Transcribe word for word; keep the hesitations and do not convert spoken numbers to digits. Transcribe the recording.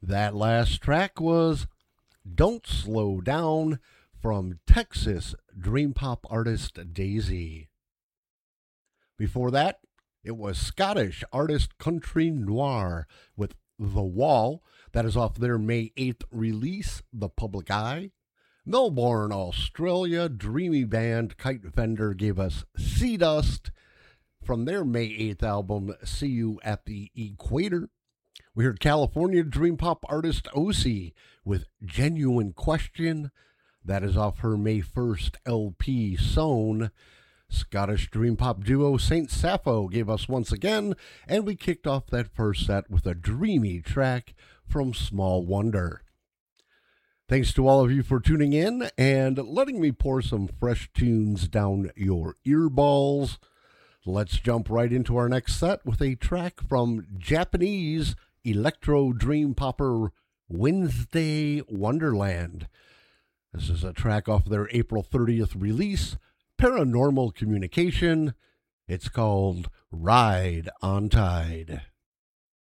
That last track was Don't Slow Down from Texas dream pop artist Daisy. Before that, it was Scottish artist Country Noir with The Wall. That is off their May eighth release, The Public Eye. Melbourne, Australia, dreamy band Kite Vendor gave us Sea Dust from their May eighth album, See You at the Equator. We heard California dream pop artist Osi with Genuine Question. That is off her May first L P, Sown. Scottish dream pop duo Saint Sappho gave us Once Again, and we kicked off that first set with a dreamy track from Small Wonder. Thanks to all of you for tuning in and letting me pour some fresh tunes down your earballs. Let's jump right into our next set with a track from Japanese electro dream popper Wednesday Wonderland. This is a track off their April thirtieth release, Paranormal Communication. It's called Ride on Tide.